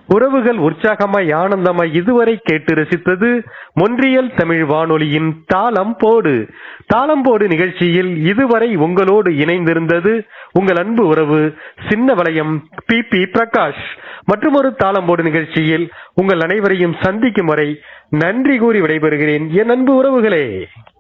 உறவுகள் உற்சாகமாய் ஆனந்தமாய் இதுவரை கேட்டு ரசித்தது மொன்றியல் தமிழ் வானொலியின் தாளம் போடு. தாளம் போடு நிகழ்ச்சியில் இதுவரை உங்களோடு இணைந்திருந்தது உங்கள் அன்பு உறவு சின்ன வளையம் பி பிரகாஷ். மற்றொரு தாளம் போடு நிகழ்ச்சியில் உங்கள் அனைவரையும் சந்திக்கும் வரை நன்றி கூறி விடைபெறுகிறேன் என் அன்பு உறவுகளே.